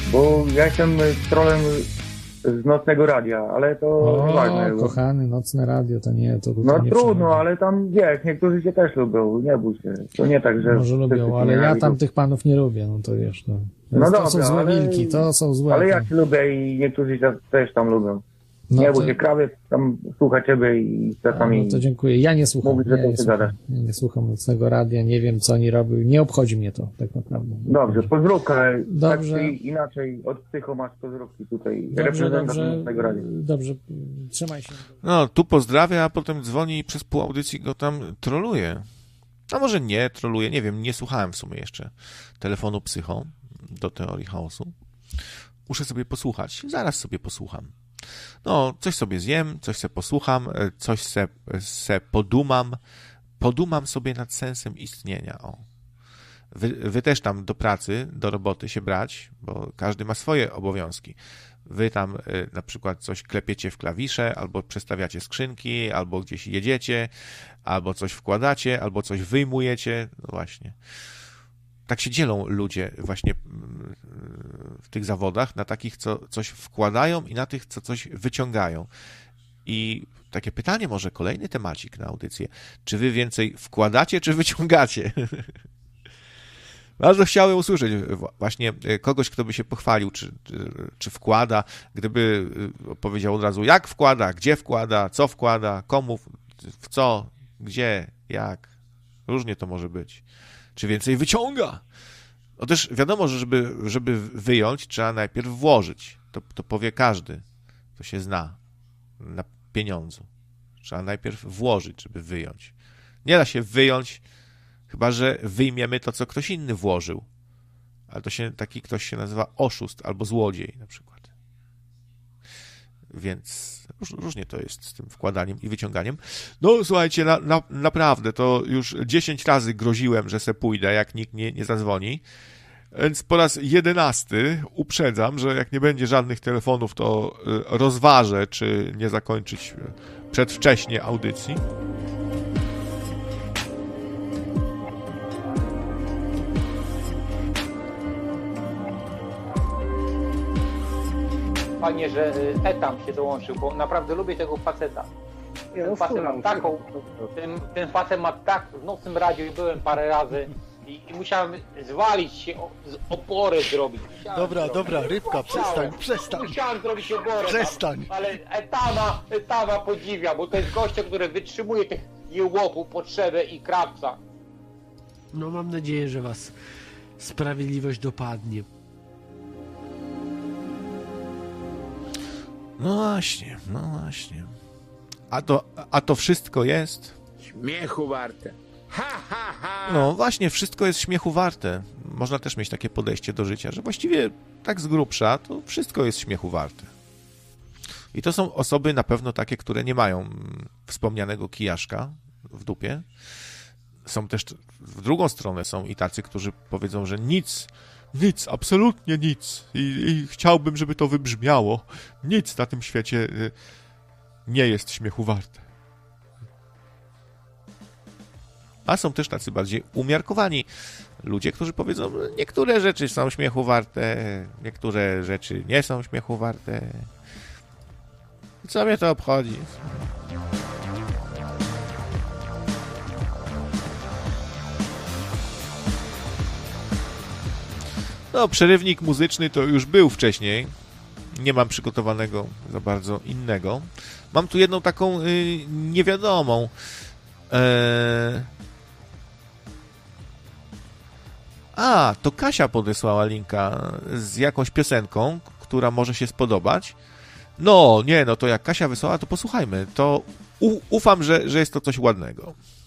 bo ja jestem trolem z nocnego radia, ale to nieważne. Kochany, nocne radio, to nie, to no nie trudno, przechodzi. ale tam wiesz, niektórzy się też lubią, nie bój się. To nie tak, że... Może lubią, ale ja tam tych panów nie lubię, no to wiesz, no. No To dobra, są złe wilki, to są złe. Ale ja cię lubię i niektórzy też tam lubią. No nie to... bój się, krawiec tam słucha ciebie i czasami... No to dziękuję. Ja nie słucham. Mówi, że nie słucham nocnego radia, nie wiem, co oni robią. Nie obchodzi mnie to, tak naprawdę. Dobrze, pozdrówka. Dobrze. Tak czy inaczej od Psycho masz pozdrówki tutaj. Dobrze, trzymaj się. No, tu pozdrawia, a potem dzwoni i przez pół audycji go tam troluje. A może nie troluje, nie wiem, nie słuchałem w sumie jeszcze telefonu Psycho do teorii chaosu. Muszę sobie posłuchać, zaraz sobie posłucham. No, coś sobie zjem, coś se posłucham, coś se podumam sobie nad sensem istnienia. O. Wy też tam do pracy, do roboty się brać, bo każdy ma swoje obowiązki. Wy tam na przykład coś klepiecie w klawisze, albo przestawiacie skrzynki, albo gdzieś jedziecie, albo coś wkładacie, albo coś wyjmujecie. No właśnie. Tak się dzielą ludzie właśnie w tych zawodach na takich, co coś wkładają i na tych, co coś wyciągają. I takie pytanie, może kolejny temacik na audycję. Czy wy więcej wkładacie, czy wyciągacie? Bardzo chciałem usłyszeć właśnie kogoś, kto by się pochwalił, czy wkłada, gdyby powiedział od razu, jak wkłada, gdzie wkłada, co wkłada, komu, w co, gdzie, jak. Różnie to może być. Czy więcej wyciąga? No też wiadomo, że żeby wyjąć, trzeba najpierw włożyć. To powie każdy, kto się zna na pieniądzu. Trzeba najpierw włożyć, żeby wyjąć. Nie da się wyjąć, chyba że wyjmiemy to, co ktoś inny włożył. Ale taki ktoś się nazywa oszust albo złodziej na przykład. Więc różnie to jest z tym wkładaniem i wyciąganiem. No słuchajcie, naprawdę to już 10 razy groziłem, że se pójdę, jak nikt nie zadzwoni. Więc po raz 11 uprzedzam, że jak nie będzie żadnych telefonów, to rozważę, czy nie zakończyć przedwcześnie audycji. Fajnie, że Etam się dołączył, bo naprawdę lubię tego faceta. Ten facet ma tak w nocnym radiu i byłem parę razy i musiałem zwalić się, z opory zrobić. Dobra, rybka, przestań. Musiałem zrobić oporę. Przestań. Ale Etama podziwia, bo to jest gościa, który wytrzymuje tych jełopów, potrzebę i krawca. No mam nadzieję, że was sprawiedliwość dopadnie. No właśnie. A to wszystko jest... Śmiechu warte. No właśnie, wszystko jest śmiechu warte. Można też mieć takie podejście do życia, że właściwie tak z grubsza to wszystko jest śmiechu warte. I to są osoby na pewno takie, które nie mają wspomnianego kijaszka w dupie. Są też w drugą stronę są i tacy, którzy powiedzą, że nic, absolutnie nic. I chciałbym, żeby to wybrzmiało. Nic na tym świecie nie jest śmiechu warte. A są też tacy bardziej umiarkowani ludzie, którzy powiedzą, niektóre rzeczy są śmiechu warte, niektóre rzeczy nie są śmiechu warte. Co mnie to obchodzi? No, przerywnik muzyczny to już był wcześniej. Nie mam przygotowanego za bardzo innego. Mam tu jedną taką niewiadomą. To Kasia podesłała linka z jakąś piosenką, która może się spodobać. No to jak Kasia wysłała, to posłuchajmy. To ufam, że jest to coś ładnego.